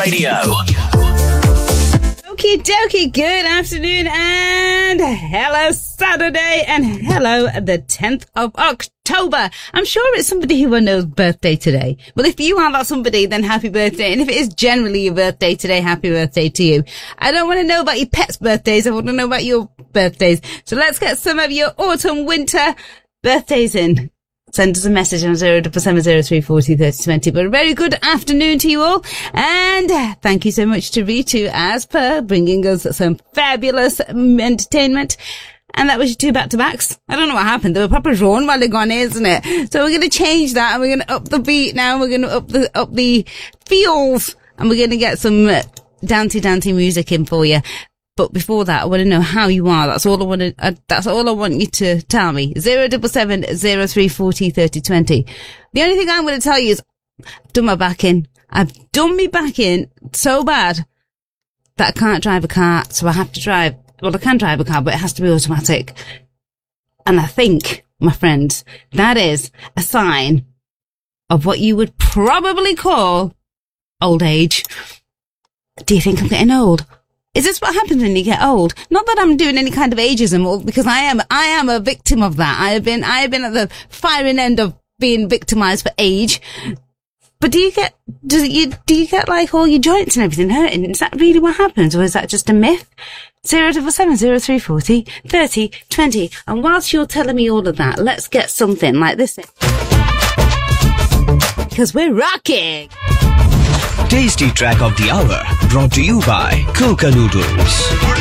Radio. Okie dokie, good afternoon and hello Saturday and hello the 10th of October. I'm sure it's somebody who knows birthday today. Well, if you are that somebody, then happy birthday. And if it is generally your birthday today, happy birthday to you. I don't want to know about your pets' birthdays. I want to know about your birthdays. So let's get some of your autumn, winter birthdays in. Send us a message on 07703403020. But a very good afternoon to you all. And thank you so much to Ritu, as per, bringing us some fabulous entertainment. And that was your two back-to-backs. I don't know what happened. They were proper drawn while they're gone, isn't it? So we're going to change that, and we're going to up the beat now. We're going to up the feels, and we're going to get some dancey music in for you. But before that, I want to know how you are. That's all I want you to tell me. 07703403020. The only thing I'm going to tell you is I've done my back in. I've done me back in so bad that I can't drive a car. So I have to drive. Well, I can drive a car, but it has to be automatic. And I think, my friends, that is a sign of what you would probably call old age. Do you think I'm getting old? Is this what happens when you get old? Not that I'm doing any kind of ageism, because I am a victim of that. I have been at the firing end of being victimized for age. But do you get like all your joints and everything hurting? Is that really what happens, or is that just a myth? 07703403020. And whilst you're telling me all of that, let's get something like this in. Because we're rocking! Tasty track of the hour, brought to you by Coca Noodles.